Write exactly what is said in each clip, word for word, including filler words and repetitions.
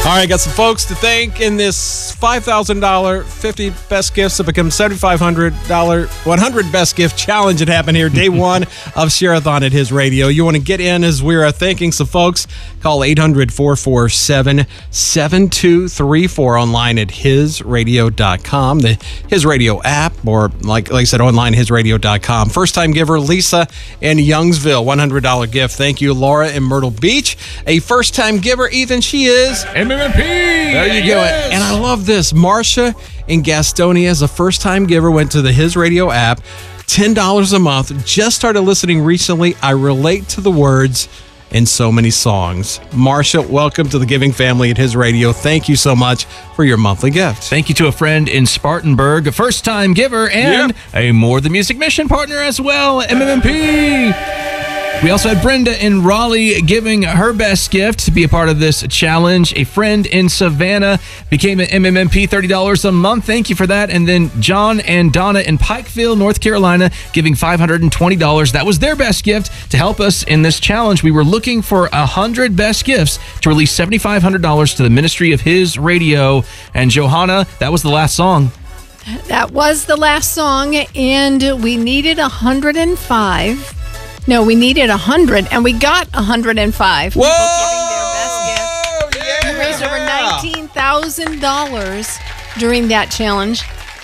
right, got some folks to thank in this five thousand dollars fifty best gifts that become seventy-five hundred dollars one hundred best gift challenge that happened here day one of Share-a-thon at His Radio. You want to get in as we're thanking some folks, call eight hundred, four four seven, seven two three four online at his radio dot com, the His Radio app, or like, like I said, online his radio dot com. First time giver Lisa in Youngsville, one hundred dollars gift. Thank you, Laura in Myrtle Beach. A first time giver, Ethan, she is M M M P. There you yes. go. And I love this. Marcia in Gastonia is a first-time giver, went to the His Radio app, ten dollars a month, just started listening recently. I relate to the words in so many songs. Marcia, welcome to the giving family at His Radio. Thank you so much for your monthly gift. Thank you to a friend in Spartanburg, a first-time giver, and yep. a More Than Music Mission partner as well, M M M P. We also had Brenda in Raleigh giving her best gift to be a part of this challenge. A friend in Savannah became an M M M P, thirty dollars a month. Thank you for that. And then John and Donna in Pikeville, North Carolina, giving five hundred twenty dollars. That was their best gift to help us in this challenge. We were looking for one hundred best gifts to release seven thousand five hundred dollars to the ministry of His Radio. And Johanna, that was the last song. That was the last song, and we needed one hundred five. No, we needed one hundred, and we got one hundred five. Whoa! People giving their best gift. Yeah! We raised over nineteen thousand dollars during that challenge.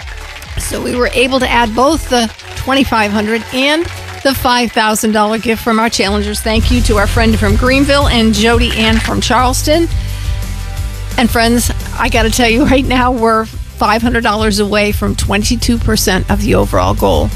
So we were able to add both the twenty-five hundred dollars and the five thousand dollars gift from our challengers. Thank you to our friend from Greenville and Jody Ann from Charleston. And friends, I got to tell you right now, we're five hundred dollars away from twenty-two percent of the overall goal.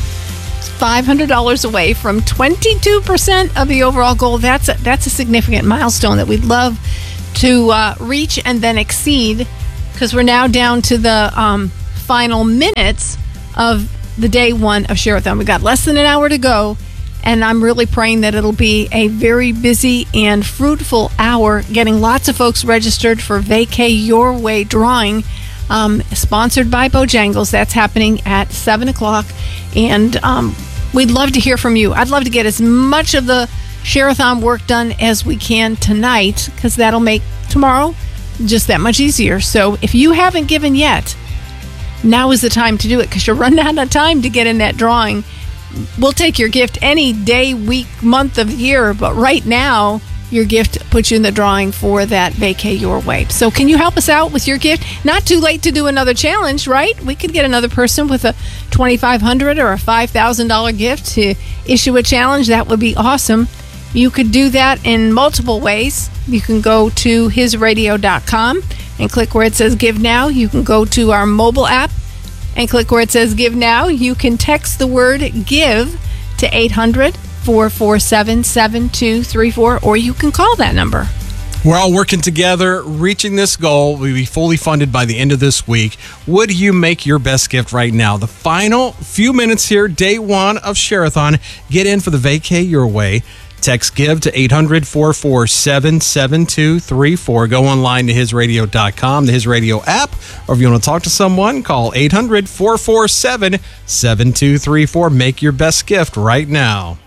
five hundred dollars away from twenty-two percent of the overall goal. That's a, that's a significant milestone that we'd love to uh, reach and then exceed, because we're now down to the um, final minutes of the day one of Share-a-thon. We've got less than an hour to go, and I'm really praying that it'll be a very busy and fruitful hour, getting lots of folks registered for Vacay Your Way drawing, um, sponsored by Bojangles. That's happening at seven o'clock. And um, we'd love to hear from you. I'd love to get as much of the Share-a-thon work done as we can tonight, because that'll make tomorrow just that much easier. So if you haven't given yet, now is the time to do it, because you're running out of time to get in that drawing. We'll take your gift any day, week, month of the year, but right now, your gift puts you in the drawing for that Vacay Your Way. So can you help us out with your gift? Not too late to do another challenge, right? We could get another person with a twenty-five hundred dollars or a five thousand dollars gift to issue a challenge. That would be awesome. You could do that in multiple ways. You can go to his radio dot com and click where it says Give Now. You can go to our mobile app and click where it says Give Now. You can text the word GIVE to eight hundred, four four seven, seven two three four, or you can call that number. We're all working together, reaching this goal. We'll be fully funded by the end of this week. Would you make your best gift right now? The final few minutes here, day one of Share-a-thon. Get in for the Vacay Your Way. Text GIVE to eight hundred, four four seven, seven two three four. Go online to his radio dot com, the His Radio app, or if you want to talk to someone, call eight hundred, four four seven, seven two three four. Make your best gift right now.